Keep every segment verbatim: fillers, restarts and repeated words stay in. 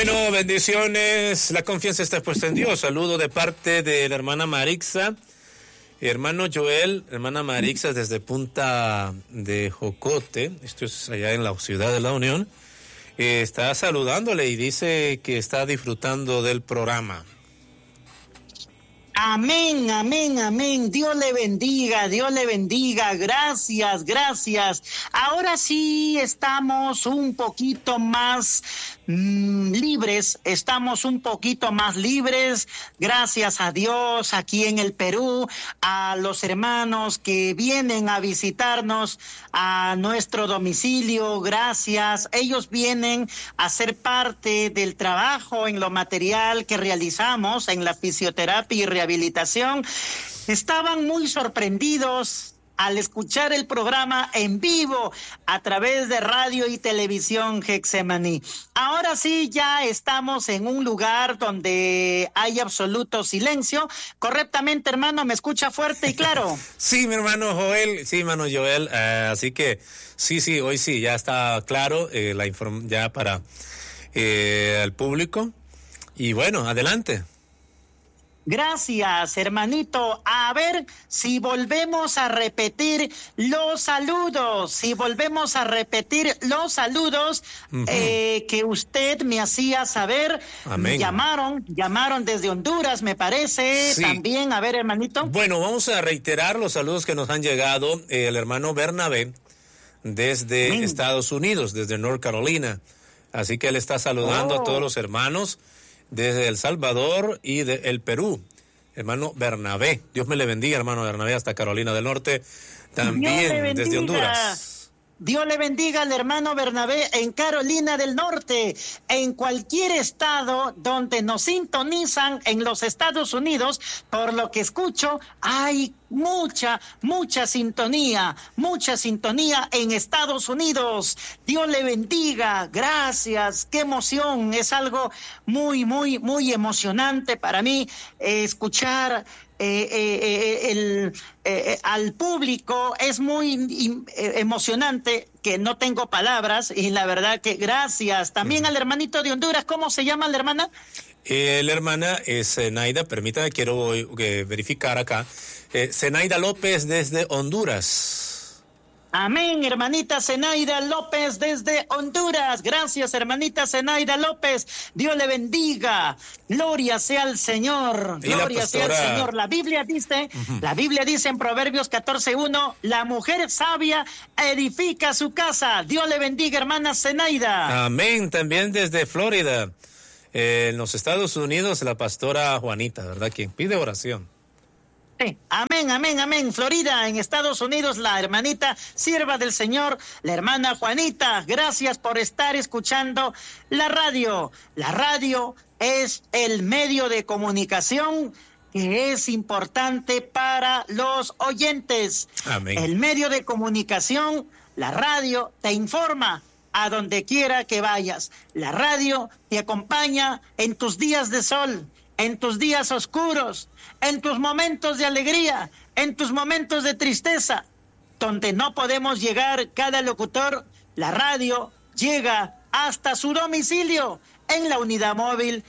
Bueno, bendiciones. La confianza está puesta en Dios. Saludo de parte de la hermana Marixa, hermano Joel, hermana Marixa desde Punta de Jocote. Esto es allá en la ciudad de La Unión. Eh, está saludándole y dice que está disfrutando del programa. Amén, amén, amén. Dios le bendiga, Dios le bendiga. Gracias, gracias. Ahora sí estamos un poquito más mmm, libres, estamos un poquito más libres. Gracias a Dios aquí en el Perú, a los hermanos que vienen a visitarnos a nuestro domicilio. Gracias. Ellos vienen a ser parte del trabajo en lo material que realizamos en la fisioterapia y rehabilitación. Rehabilitación. Estaban muy sorprendidos al escuchar el programa en vivo a través de radio y televisión Getsemaní. Ahora sí, ya estamos en un lugar donde hay absoluto silencio. ¿Correctamente, hermano? ¿Me escucha fuerte y claro? Sí, mi hermano Joel, sí, hermano Joel, uh, así que sí, sí, hoy sí, ya está claro eh, la inform- ya para eh, el público. Y bueno, adelante. Gracias, hermanito. A ver si volvemos a repetir los saludos, si volvemos a repetir los saludos uh-huh. eh, que usted me hacía saber. Amén. Llamaron, llamaron desde Honduras, me parece, sí. También. A ver, hermanito. Bueno, vamos a reiterar los saludos que nos han llegado. Eh, el hermano Bernabé desde Amén. Estados Unidos, desde North Carolina. Así que él está saludando oh. a todos los hermanos desde El Salvador y de el Perú, hermano Bernabé. Dios me le bendiga, hermano Bernabé, hasta Carolina del Norte, también desde Honduras. Dios le bendiga al hermano Bernabé en Carolina del Norte, en cualquier estado donde nos sintonizan en los Estados Unidos. Por lo que escucho, hay mucha, mucha sintonía, mucha sintonía en Estados Unidos. Dios le bendiga, gracias, qué emoción, es algo muy, muy, muy emocionante para mí eh, escuchar Eh, eh, eh, el, eh, al público. Es muy eh, emocionante, que no tengo palabras, y la verdad que gracias. También uh-huh. al hermanito de Honduras, ¿cómo se llama la hermana? Eh, la hermana es Zenaida, permítame, quiero eh, verificar acá. Eh, Zenaida López desde Honduras. Amén, hermanita Zenaida López desde Honduras. Gracias, hermanita Zenaida López. Dios le bendiga. Gloria sea al Señor. Gloria sea al Señor. La Biblia dice, uh-huh. la Biblia dice en Proverbios catorce uno, la mujer sabia edifica su casa. Dios le bendiga, hermana Zenaida. Amén. También desde Florida, eh, en los Estados Unidos, la pastora Juanita, ¿verdad? Quien pide oración. Sí. Amén, amén, amén. Florida, en Estados Unidos, la hermanita sierva del Señor, la hermana Juanita. Gracias por estar escuchando la radio. La radio es el medio de comunicación que es importante para los oyentes. Amén. El medio de comunicación, la radio, te informa a donde quiera que vayas. La radio te acompaña en tus días de sol, en tus días oscuros, en tus momentos de alegría, en tus momentos de tristeza, donde no podemos llegar cada locutor. La radio llega hasta su domicilio, en la unidad móvil,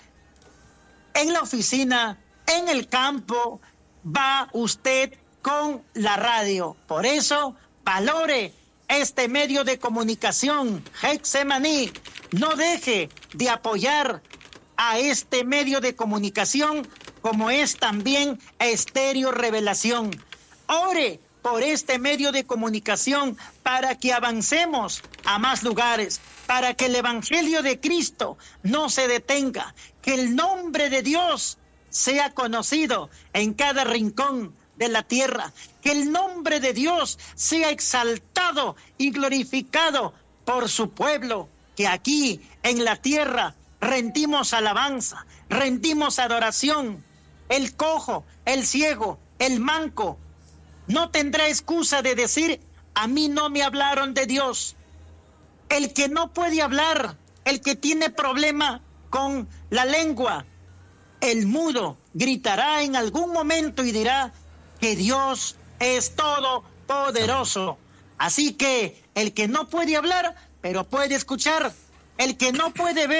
en la oficina, en el campo. Va usted con la radio. Por eso, valore este medio de comunicación, Getsemaní. No deje de apoyar a este medio de comunicación, como es también Estéreo Revelación. Ore por este medio de comunicación para que avancemos a más lugares, para que el Evangelio de Cristo no se detenga, que el nombre de Dios sea conocido en cada rincón de la tierra, que el nombre de Dios sea exaltado y glorificado por su pueblo, que aquí en la tierra rendimos alabanza, rendimos adoración. El cojo, el ciego, el manco no tendrá excusa de decir: a mí no me hablaron de Dios. El que no puede hablar, el que tiene problema con la lengua, el mudo gritará en algún momento y dirá que Dios es todopoderoso. Así que el que no puede hablar, pero puede escuchar, el que no puede ver,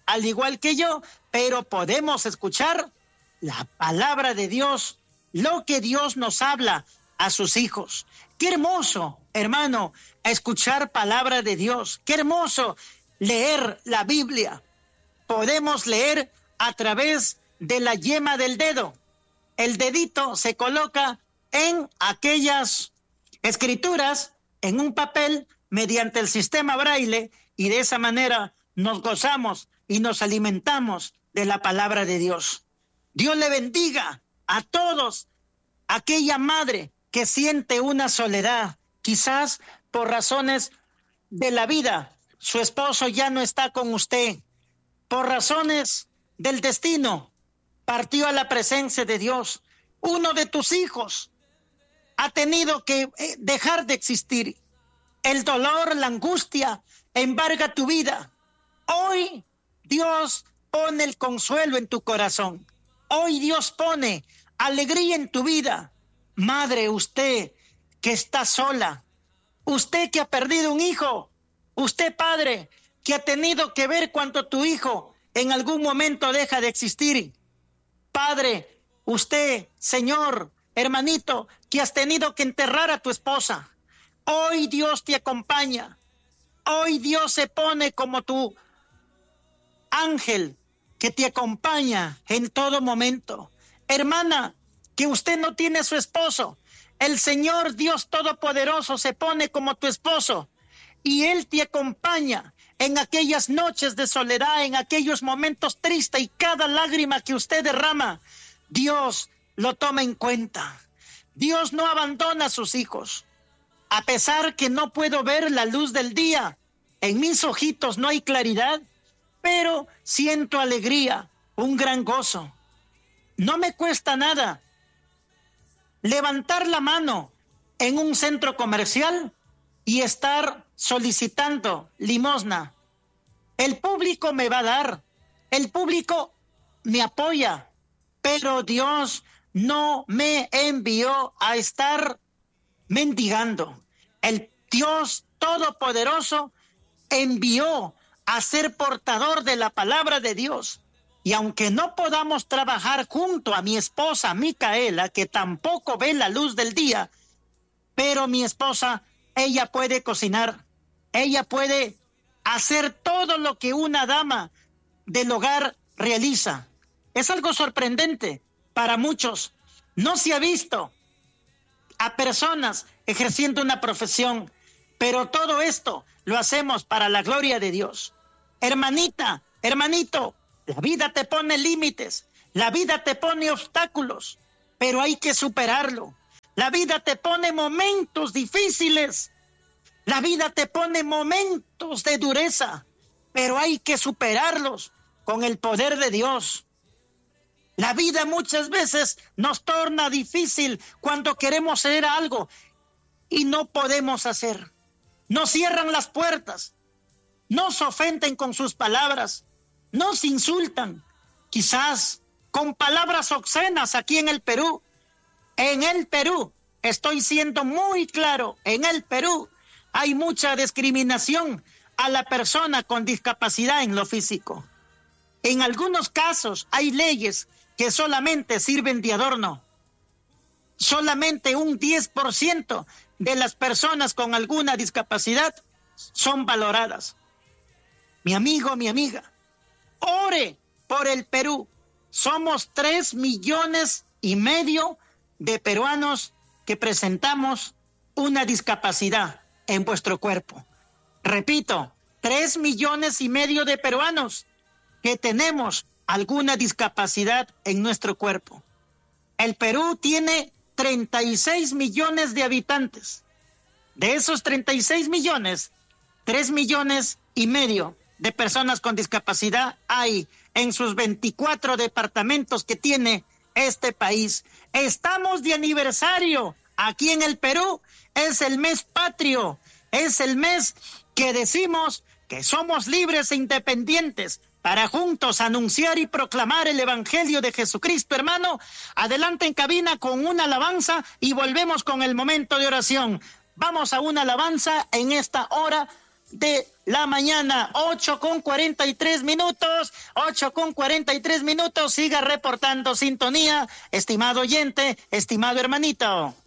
al igual que yo, pero podemos escuchar la palabra de Dios, lo que Dios nos habla a sus hijos. Qué hermoso, hermano, escuchar palabra de Dios. Qué hermoso leer la Biblia. Podemos leer a través de la yema del dedo. El dedito se coloca en aquellas escrituras, en un papel, mediante el sistema braille, y de esa manera nos gozamos y nos alimentamos de la palabra de Dios. Dios le bendiga a todos, aquella madre que siente una soledad, quizás por razones de la vida. Su esposo ya no está con usted. Por razones del destino, partió a la presencia de Dios. Uno de tus hijos ha tenido que dejar de existir. El dolor, la angustia embarga tu vida. Hoy Dios pone el consuelo en tu corazón. Hoy Dios pone alegría en tu vida. Madre, usted que está sola, usted que ha perdido un hijo, usted padre que ha tenido que ver cuando tu hijo en algún momento deja de existir. Padre, usted, señor, hermanito, que has tenido que enterrar a tu esposa. Hoy Dios te acompaña. Hoy Dios se pone como tu ángel que te acompaña en todo momento. Hermana, que usted no tiene su esposo. El Señor Dios Todopoderoso se pone como tu esposo y Él te acompaña en aquellas noches de soledad, en aquellos momentos tristes, y cada lágrima que usted derrama, Dios lo toma en cuenta. Dios no abandona a sus hijos. A pesar que no puedo ver la luz del día, en mis ojitos no hay claridad, pero siento alegría, un gran gozo. No me cuesta nada levantar la mano en un centro comercial y estar solicitando limosna. El público me va a dar, el público me apoya, pero Dios no me envió a estar mendigando. El Dios Todopoderoso envió a ser portador de la palabra de Dios. Y aunque no podamos trabajar junto a mi esposa Micaela, que tampoco ve la luz del día, pero mi esposa, ella puede cocinar, ella puede hacer todo lo que una dama del hogar realiza. Es algo sorprendente para muchos. No se ha visto a personas ejerciendo una profesión, pero todo esto lo hacemos para la gloria de Dios. Hermanita, hermanito, la vida te pone límites, la vida te pone obstáculos, pero hay que superarlo. La vida te pone momentos difíciles, la vida te pone momentos de dureza, pero hay que superarlos con el poder de Dios. La vida muchas veces nos torna difícil cuando queremos hacer algo y no podemos hacer. Nos cierran las puertas, nos ofenden con sus palabras, nos insultan, quizás con palabras obscenas aquí en el Perú. En el Perú, estoy siendo muy claro, en el Perú hay mucha discriminación a la persona con discapacidad en lo físico. En algunos casos hay leyes que solamente sirven de adorno. Solamente un diez por ciento de las personas con alguna discapacidad son valoradas. Mi amigo, mi amiga, ore por el Perú. Somos tres millones y medio de peruanos que presentamos una discapacidad en vuestro cuerpo. Repito, tres millones y medio de peruanos que tenemos alguna discapacidad en nuestro cuerpo. El Perú tiene treinta y seis millones de habitantes. De esos treinta y seis millones, tres millones y medio de personas con discapacidad hay en sus veinticuatro departamentos que tiene este país. Estamos de aniversario aquí en el Perú. Es el mes patrio, es el mes que decimos que somos libres e independientes para juntos anunciar y proclamar el Evangelio de Jesucristo, hermano. Adelante en cabina con una alabanza y volvemos con el momento de oración. Vamos a una alabanza en esta hora de la mañana, ocho con cuarenta y tres minutos, ocho con cuarenta y tres minutos, siga reportando sintonía, estimado oyente, estimado hermanito.